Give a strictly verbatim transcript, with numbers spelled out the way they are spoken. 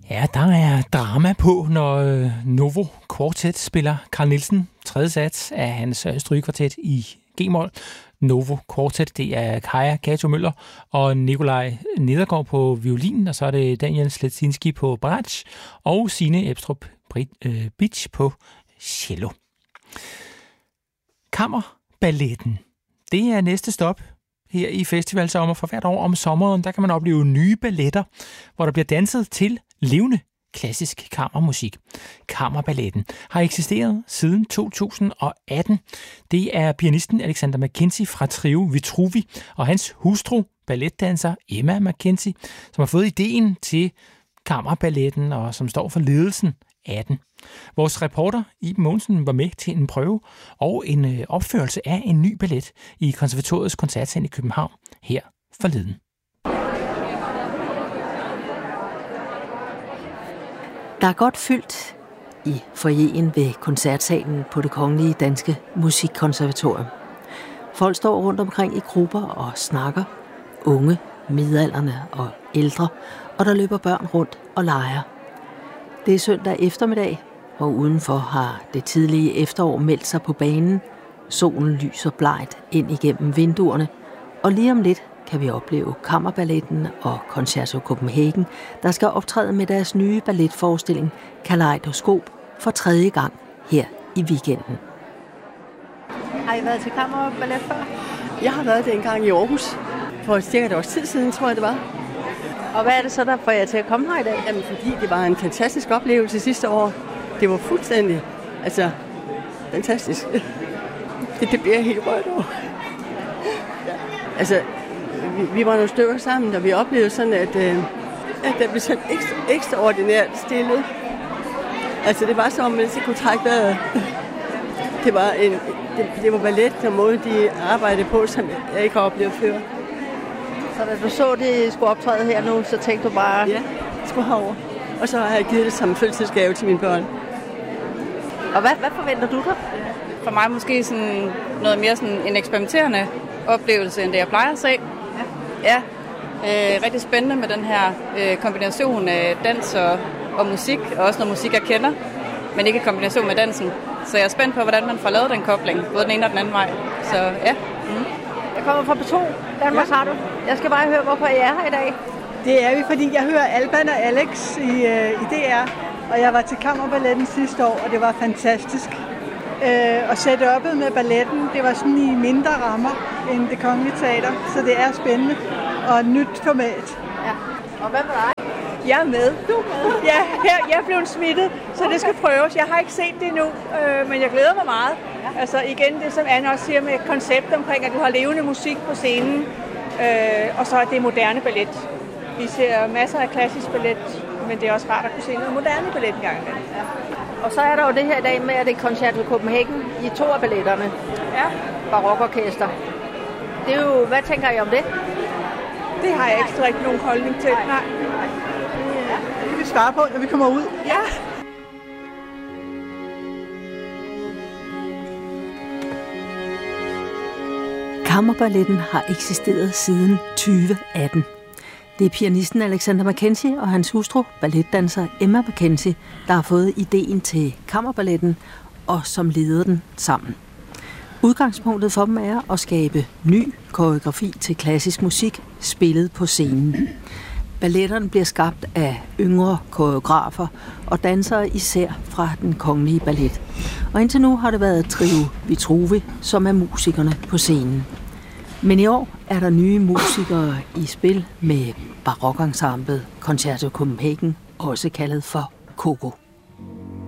Ja, der er drama på, når Novo Quartet spiller Carl Nielsen, tredje sats af hans strygekvartet i G-mol. Novo Quartet, det er Kaja Kato Møller og Nikolaj Nedergaard på violin, og så er det Daniel Sletzinski på bratsch og Signe Ebstrup Bitsch på cello. Kammerballetten, det er næste stop her i festivalsommer. For hvert år om sommeren, der kan man opleve nye balletter, hvor der bliver danset til levende klassisk kammermusik. Kammerballetten har eksisteret siden to tusind og atten. Det er pianisten Alexander McKenzie fra Trio Vitruvi og hans hustru, balletdanser Emma McKenzie, som har fået ideen til kammerballetten og som står for ledelsen af den. Vores reporter Iben Mogensen var med til en prøve og en opførelse af en ny ballet i Konservatoriets koncertsal i København her forleden. Der er godt fyldt i foyeren ved koncertsalen på Det Kongelige Danske Musikkonservatorium. Folk står rundt omkring i grupper og snakker. Unge, midaldrende og ældre, og der løber børn rundt og leger. Det er søndag eftermiddag, og udenfor har det tidlige efterår meldt sig på banen. Solen lyser blegt ind igennem vinduerne, og lige om lidt kan vi opleve Kammerballetten og Concerto Copenhagen, der skal optræde med deres nye balletforestilling Kaleidoskop for tredje gang her i weekenden. Har I været til kammerballet før? Jeg har været det en gang i Aarhus. For cirka et års tid siden, tror jeg det var. Og hvad er det så, der får jer til at komme her i dag? Jamen, fordi det var en fantastisk oplevelse sidste år. Det var fuldstændig, altså, fantastisk. Det, det bliver helt rødt over. Ja. Altså, vi, vi var nogle stykker sammen, og vi oplevede sådan, at, øh, at der blev sådan ekstra, ekstraordinært stille. Altså, det var som om, man ikke kunne trække vejret. Det var, en, det, det var ballet, der måde, de arbejdede på, som jeg ikke har oplevet før. Så da du så, det skulle optræde her nu, så tænkte du bare... Ja, det skulle herover. Og så har jeg givet det som en fødselsdagsgave til mine børn. Og hvad, hvad forventer du dig? For mig måske sådan noget mere sådan en eksperimenterende oplevelse, end det jeg plejer at se. Ja. Ja. Øh, rigtig spændende med den her øh, kombination af dans og, og musik, og også noget musik, jeg kender, men ikke i kombination med dansen. Så jeg er spændt på, hvordan man får lavet den kobling, både den ene og den anden vej. Så ja. Mm. Jeg kommer fra P to, Danmarks Radio. Jeg skal bare høre, hvorfor I er her i dag. Det er vi, fordi jeg hører Alban og Alex i, øh, i D R, og jeg var til Kammerballetten sidste år, og det var fantastisk. Øh, og setup'et med balletten, det var sådan i mindre rammer end Det Kongelige Teater, så det er spændende og nyt format. Ja. Og hvad med dig? Jeg er med. Du er med? Ja, jeg, jeg er blevet smittet, så det skal prøves. Jeg har ikke set det endnu, øh, men jeg glæder mig meget. Ja. Altså igen, det som Anne også siger med et koncept omkring, at du har levende musik på scenen, øh, og så er det moderne ballet. Vi ser masser af klassisk ballet, men det er også rart at kunne se noget moderne ballet en gang imellem. Ja. Og så er der jo det her i dag med, at det er Concerto Copenhagen i to af balletterne. Ja. Barokorkester. Det er jo, hvad tænker I om det? Det har jeg ikke rigtig nogen holdning til. Nej. Nej. Det kan vi svare på, når vi kommer ud. Ja. Kammerballetten har eksisteret siden tyve atten. Det er pianisten Alexander McKenzie og hans hustru, balletdanser Emma McKenzie, der har fået ideen til Kammerballetten og som leder den sammen. Udgangspunktet for dem er at skabe ny koreografi til klassisk musik, spillet på scenen. Balletterne bliver skabt af yngre koreografer og dansere især fra Den Kongelige Ballet. Og indtil nu har det været Trio Vitruvi, som er musikerne på scenen. Men i år er der nye musikere i spil med barokensemblet Concerto Copenhagen, også kaldet for Coco.